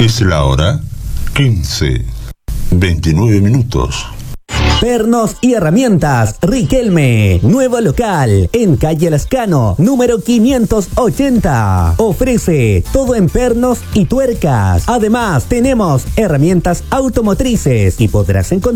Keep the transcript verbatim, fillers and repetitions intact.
Es la hora quince, veintinueve minutos. Pernos y herramientas Riquelme, nuevo local en calle Lascano, número quinientos ochenta. Ofrece todo en pernos y tuercas. Además, tenemos herramientas automotrices y podrás encontrar